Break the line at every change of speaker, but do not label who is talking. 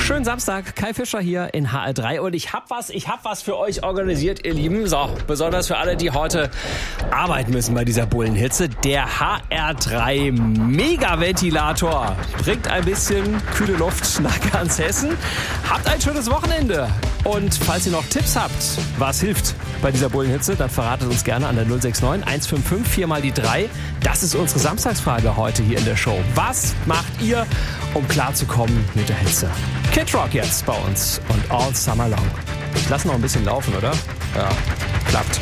Schönen Samstag, Kai Fischer hier in HR3 und ich hab was für euch organisiert, ihr Lieben. So, besonders für alle, die heute arbeiten müssen bei dieser Bullenhitze. Der HR3 Megaventilator bringt ein bisschen kühle Luft nach ganz Hessen. Habt ein schönes Wochenende. Und falls ihr noch Tipps habt, was hilft bei dieser Bullenhitze, dann verratet uns gerne an der 069 155 4 mal die 3. Das ist unsere Samstagsfrage heute hier in der Show. Was macht ihr, um klarzukommen mit der Hitze? Kid Rock jetzt bei uns und All Summer Long. Ich lasse noch ein bisschen laufen, oder? Ja, klappt.